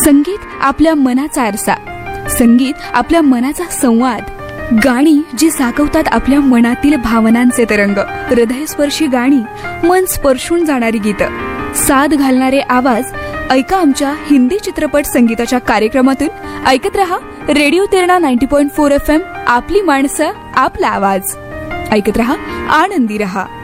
संगीत आपल्या मनाचा आरसा, संगीत आपल्या मनाचा संवाद, गाणी जी साकवतात आपल्या मनातील भावनांचे तरंग, हृदयस्पर्शी गाणी, मन स्पर्शून जाणारी गीतं, साद घालणारे आवाज. ऐका आमच्या हिंदी चित्रपट संगीताच्या कार्यक्रमातून. ऐकत रहा रेडिओ तेरणा 90.4 FM. आपली माणसं, आपला आवाज. ऐकत रहा, आनंदी रहा.